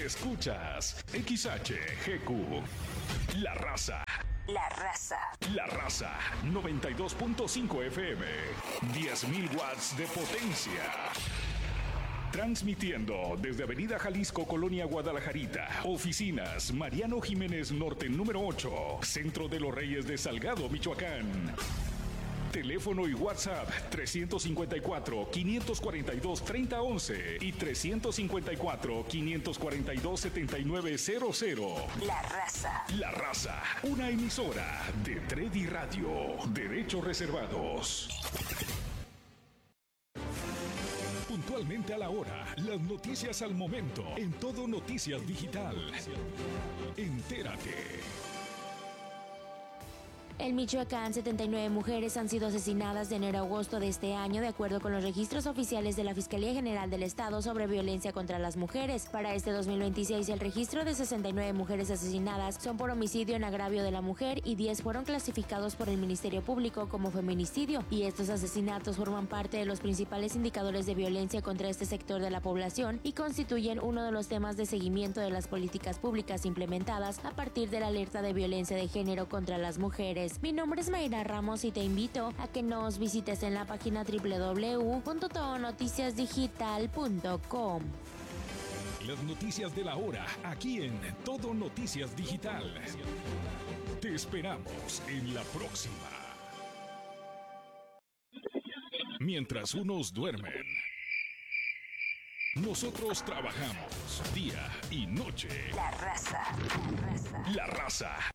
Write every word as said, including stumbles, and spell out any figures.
Escuchas X H G Q. La Raza. La Raza. La Raza. noventa y dos punto cinco F M. diez mil watts de potencia. Transmitiendo desde Avenida Jalisco, Colonia Guadalajarita. Oficinas Mariano Jiménez Norte número ocho. Centro de los Reyes de Salgado, Michoacán. Teléfono y WhatsApp tres cinco cuatro, cinco cuatro dos, tres cero uno uno y tres cinco cuatro, cinco cuatro dos, siete nueve cero cero. La Raza. La Raza, una emisora de Tredi Radio. Derechos reservados. Puntualmente a la hora, las noticias al momento, en Todo Noticias Digital. Entérate. En Michoacán, setenta y nueve mujeres han sido asesinadas de enero a agosto de este año, de acuerdo con los registros oficiales de la Fiscalía General del Estado sobre violencia contra las mujeres. Para este dos mil veintiséis, el registro de sesenta y nueve mujeres asesinadas son por homicidio en agravio de la mujer y diez fueron clasificados por el Ministerio Público como feminicidio. Y estos asesinatos forman parte de los principales indicadores de violencia contra este sector de la población y constituyen uno de los temas de seguimiento de las políticas públicas implementadas a partir de la alerta de violencia de género contra las mujeres. Mi nombre es Mayra Ramos y te invito a que nos visites en la página doble u doble u doble u punto todo noticias digital punto com. Las noticias de la hora, aquí en Todo Noticias Digital. Te esperamos en la próxima. Mientras unos duermen, nosotros trabajamos día y noche. La Raza. La Raza. La Raza,